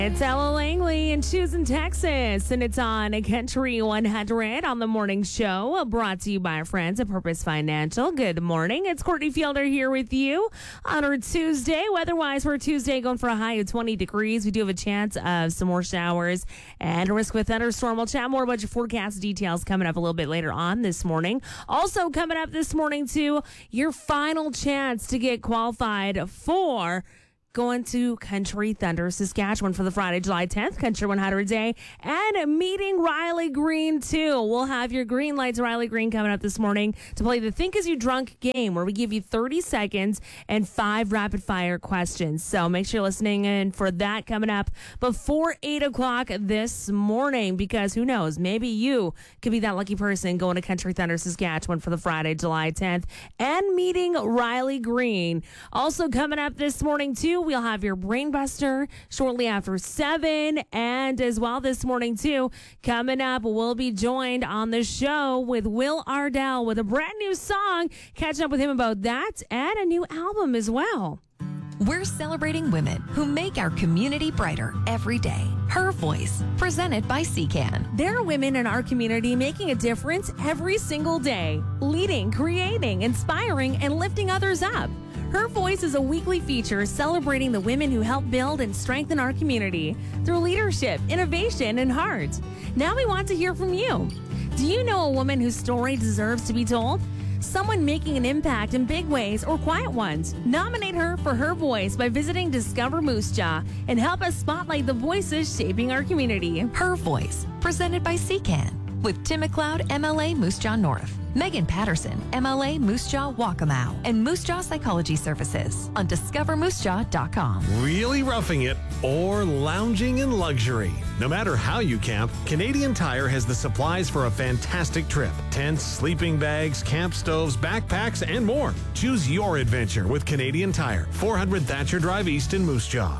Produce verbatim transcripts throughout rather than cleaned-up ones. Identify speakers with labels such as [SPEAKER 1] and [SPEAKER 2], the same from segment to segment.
[SPEAKER 1] It's Ella Langley in Choosing Texas, and it's on Country one hundred on the morning show, brought to you by our friends at Purpose Financial. Good morning. It's Courtney Fielder here with you on our Tuesday. Weather-wise, we're Tuesday going for a high of twenty degrees. We do have a chance of some more showers and a risk with thunderstorm. We'll chat more about your forecast details coming up a little bit later on this morning. Also coming up this morning, too, your final chance to get qualified for going to Country Thunder, Saskatchewan for the Friday, July tenth, Country one hundred Day, and meeting Riley Green, too. We'll have your green lights, Riley Green, coming up this morning to play the Think As You Drunk game, where we give you thirty seconds and five rapid-fire questions. So make sure you're listening in for that coming up before eight o'clock this morning, because who knows, maybe you could be that lucky person going to Country Thunder, Saskatchewan for the Friday, July tenth, and meeting Riley Green. Also coming up this morning, too, we'll have your Brain Buster shortly after seven. And as well this morning, too, coming up, we'll be joined on the show with Will Ardell with a brand new song. Catching up with him about that and a new album as well.
[SPEAKER 2] We're celebrating women who make our community brighter every day. Her Voice, presented by C C A N.
[SPEAKER 1] There are women in our community making a difference every single day, leading, creating, inspiring, and lifting others up. Her Voice is a weekly feature celebrating the women who help build and strengthen our community through leadership, innovation, and heart. Now we want to hear from you. Do you know a woman whose story deserves to be told? Someone making an impact in big ways or quiet ones. Nominate her for Her Voice by visiting Discover Moose Jaw and help us spotlight the voices shaping our community.
[SPEAKER 2] Her Voice, presented by C C A N. With Tim McLeod, M L A Moose Jaw North, Megan Patterson, M L A Moose Jaw Waccamaw, and Moose Jaw Psychology Services on discover moose jaw dot com.
[SPEAKER 3] Really roughing it or lounging in luxury. No matter how you camp, Canadian Tire has the supplies for a fantastic trip. Tents, sleeping bags, camp stoves, backpacks, and more. Choose your adventure with Canadian Tire, four hundred Thatcher Drive East in Moose Jaw.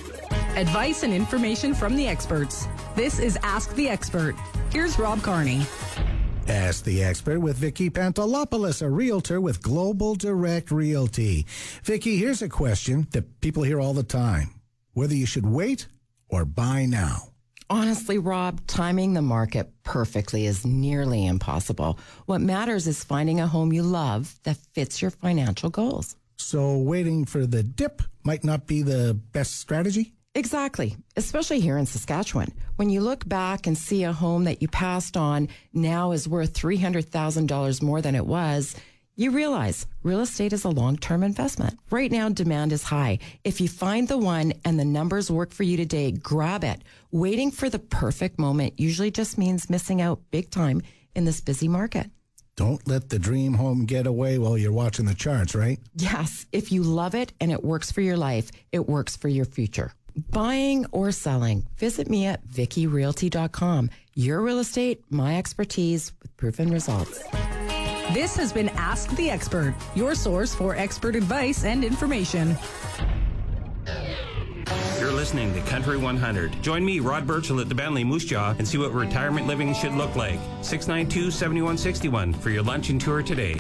[SPEAKER 4] Advice and information from the experts. This is Ask the Expert. Here's Rob Carney.
[SPEAKER 5] Ask the Expert with Vicky Pantalopoulos, a realtor with Global Direct Realty. Vicky, here's a question that people hear all the time. Whether you should wait or buy now.
[SPEAKER 6] Honestly, Rob, timing the market perfectly is nearly impossible. What matters is finding a home you love that fits your financial goals.
[SPEAKER 5] So waiting for the dip might not be the best strategy?
[SPEAKER 6] Exactly, especially here in Saskatchewan. When you look back and see a home that you passed on now is worth three hundred thousand dollars more than it was, you realize real estate is a long-term investment. Right now, demand is high. If you find the one and the numbers work for you today, grab it. Waiting for the perfect moment usually just means missing out big time in this busy market.
[SPEAKER 5] Don't let the dream home get away while you're watching the charts, right?
[SPEAKER 6] Yes, if you love it and it works for your life, it works for your future. Buying or selling, visit me at vicky realty dot com. Your real estate, my expertise with proven results.
[SPEAKER 4] This has been Ask the Expert, your source for expert advice and information.
[SPEAKER 7] You're listening to Country one hundred. Join me, Rod Burchell, at the Bentley Moose Jaw and see what retirement living should look like. six nine two, seven one six one for your lunch and tour today.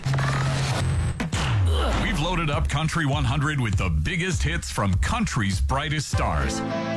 [SPEAKER 8] We've loaded up Country one hundred with the biggest hits from country's brightest stars.